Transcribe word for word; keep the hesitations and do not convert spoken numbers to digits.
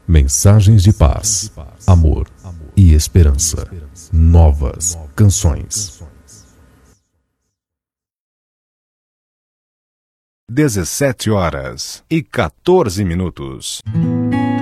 Mensagens de paz, amor e esperança. Novas canções. dezessete horas e quatorze minutos.